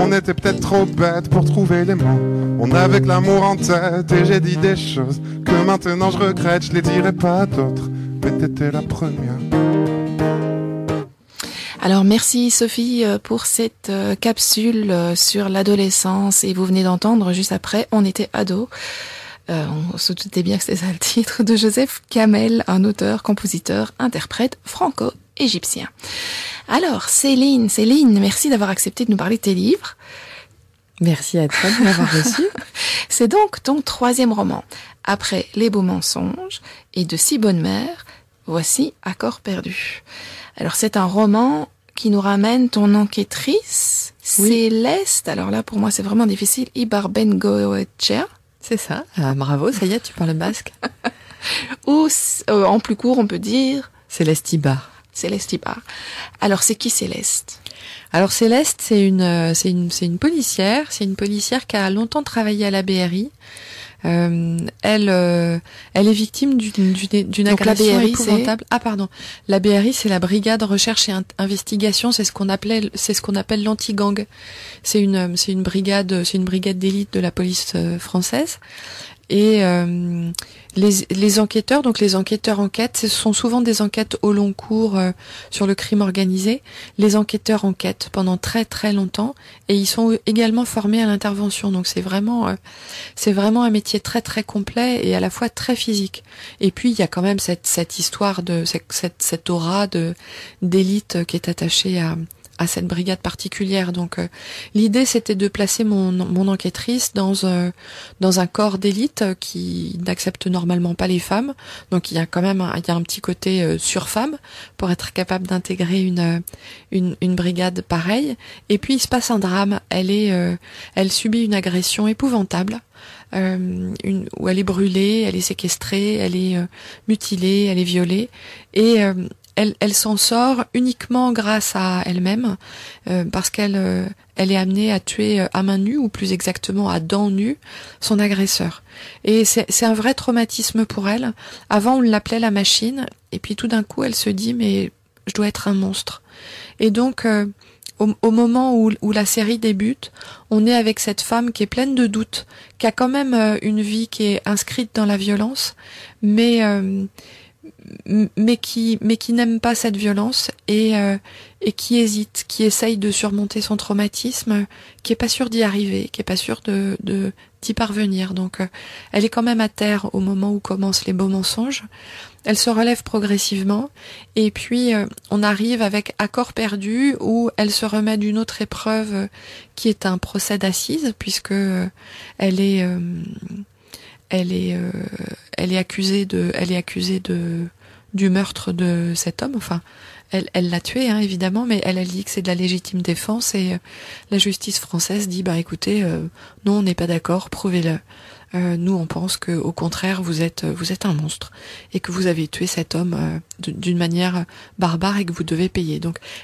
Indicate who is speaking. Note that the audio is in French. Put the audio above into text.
Speaker 1: On était peut-être trop bêtes pour trouver les mots. On avait que l'amour en tête et j'ai dit des choses que maintenant je regrette, je les dirai pas à d'autres. Mais t'étais la première.
Speaker 2: Alors merci Sophie pour cette capsule sur l'adolescence, et vous venez d'entendre juste après On était ados. On se doutait bien que c'était ça le titre, de Joseph Kamel, un auteur, compositeur, interprète franco-égyptien. Alors Céline, merci d'avoir accepté de nous parler de tes livres.
Speaker 3: Merci à toi de m'avoir reçu.
Speaker 2: C'est donc ton 3e roman. Après Les Beaux Mensonges et De Si Bonne Mère, voici Accord perdu. Alors c'est un roman qui nous ramène ton enquêtrice, oui. Céleste, alors là pour moi c'est vraiment difficile, Ibarbengoetchea.
Speaker 3: C'est ça, bravo, ça y est, tu parles basque.
Speaker 2: Ou en plus court on peut dire...
Speaker 3: Céleste Ibar.
Speaker 2: Céleste Ibar. Alors c'est qui Céleste ?
Speaker 3: Alors Céleste, c'est une policière, qui a longtemps travaillé à la BRI. Elle est victime d'une agression épouvantable. Ah pardon. La BRI, c'est la Brigade Recherche et Investigation. C'est ce qu'on appelle l'anti-gang. C'est une brigade d'élite de la police française. Et les enquêteurs, donc les enquêteurs enquêtent, ce sont souvent des enquêtes au long cours sur le crime organisé. Les enquêteurs enquêtent pendant très très longtemps et ils sont également formés à l'intervention. Donc c'est vraiment un métier très très complet et à la fois très physique. Et puis il y a quand même cette histoire de cette aura d'élite qui est attachée à cette brigade particulière. Donc l'idée c'était de placer mon enquêtrice dans un corps d'élite qui n'accepte normalement pas les femmes. Donc il y a quand même un petit côté sur-femme pour être capable d'intégrer une brigade pareille. Et puis il se passe un drame. Elle subit une agression épouvantable. Où elle est brûlée, elle est séquestrée, elle est mutilée, elle est violée et elle s'en sort uniquement grâce à elle-même, parce qu'elle est amenée à tuer à main nue, ou plus exactement à dents nues, son agresseur. Et c'est un vrai traumatisme pour elle. Avant, on l'appelait la machine, et puis tout d'un coup, elle se dit, mais je dois être un monstre. Et donc, au moment où la série débute, on est avec cette femme qui est pleine de doutes, qui a quand même une vie qui est inscrite dans la violence, mais qui n'aime pas cette violence et qui hésite, qui essaye de surmonter son traumatisme, qui est pas sûr d'y arriver, qui est pas sûr d'y parvenir. Donc elle est quand même à terre au moment où commencent Les Beaux Mensonges. Elle se relève progressivement et puis on arrive avec Accord perdu, où elle se remet d'une autre épreuve qui est un procès d'assises, puisque elle est accusée du meurtre de cet homme. Enfin, elle l'a tué, hein, évidemment, mais elle dit que c'est de la légitime défense, et la justice française dit, écoutez, non, on n'est pas d'accord, prouvez-le. Nous, on pense que, au contraire, vous êtes un monstre et que vous avez tué cet homme d'une manière barbare et que vous devez payer. Donc,